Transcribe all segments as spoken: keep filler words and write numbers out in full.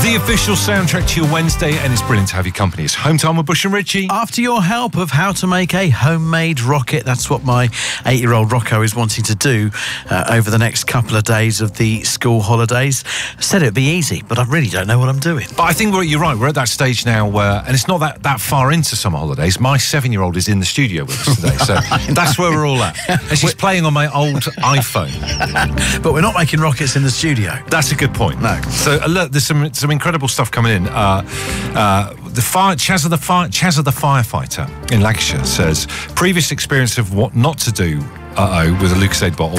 The official soundtrack to your Wednesday, and it's brilliant to have your company. It's Home Time with Bush and Richie. After your help of how to make a homemade rocket, that's what my eight-year-old Rocco is wanting to do uh, over the next couple of days of the school holidays. I said it'd be easy, but I really don't know what I'm doing. But I think we're, you're right. We're at that stage now where, and it's not that, that far into summer holidays. My seven-year-old is in the studio with us today, so that's where we're all at. And she's playing on my old iPhone. But we're not making rockets in the studio. That's a good point. No. So uh, look, there's some some incredible stuff coming in. Uh, uh, the fire, Chaz of the fire, Chaz of the firefighter in Lancashire says previous experience of what not to do. Uh oh, with a Lucozade bottle.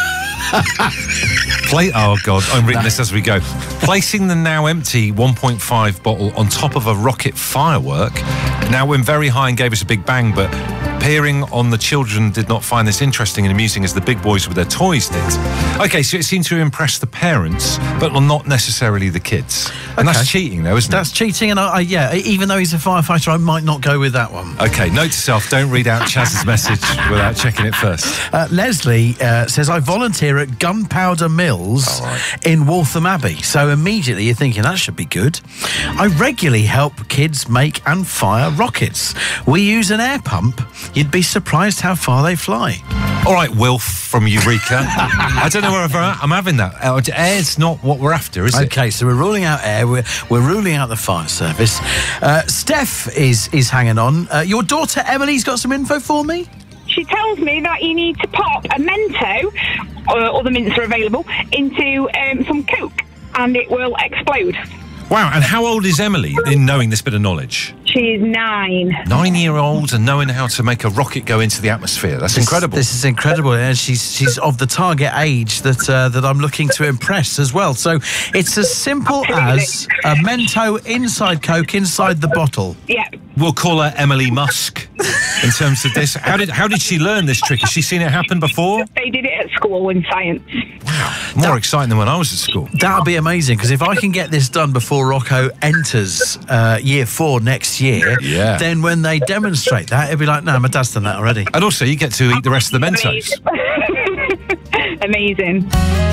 Play, oh God, I'm reading this as we go. Placing the now empty one point five bottle on top of a rocket firework. Now went very high and gave us a big bang, but peering on the children did not find this interesting and amusing as the big boys with their toys did. Okay, so it seemed to impress the parents, but not necessarily the kids. And Okay. that's cheating, though, isn't That's it? cheating, and I, I, yeah, even though he's a firefighter, I might not go with that one. Okay, note to self, don't read out Chaz's message without checking it first. Uh, Leslie uh, says, I volunteer at Gunpowder Mills All right. in Waltham Abbey. So immediately you're thinking, that should be good. I regularly help kids make and fire rockets. We use an air pump. You'd be surprised how far they fly. All right, Wilf from Eureka. I don't know where I'm having that. Uh, Air's not what we're after, is it? Okay, so we're ruling out air. We're, we're ruling out the fire service. Uh, Steph is, is hanging on. Uh, your daughter Emily's got some info for me? She tells me that you need to pop a Mento, or other mints are available, into um, some Coke, and it will explode. Wow, and how old is Emily in knowing this bit of knowledge? She's nine. Nine-year-old and knowing how to make a rocket go into the atmosphere. That's This- incredible. This is incredible, and she's she's of the target age that uh, that I'm looking to impress as well. So it's as simple as a Mento inside Coke inside the bottle. Yeah. We'll call her Emily Musk in terms of this. How did how did she learn this trick? Has she seen it happen before? They did it at school in science. More exciting than when I was at school. That'll be amazing, because if I can get this done before Rocco enters uh, year four next year, Yeah. then when they demonstrate that, it'll be like, no, my dad's done that already. And also, you get to eat the rest of the Mentos. Amazing.